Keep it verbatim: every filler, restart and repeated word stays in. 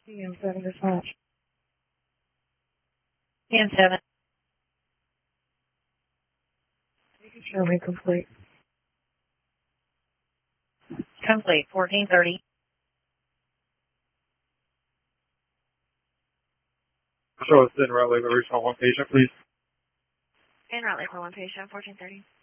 P M seven dispatch. P M seven. Show me complete. Complete. fourteen thirty. Show us in route labor for one patient, please. En route for one patient, fourteen thirty.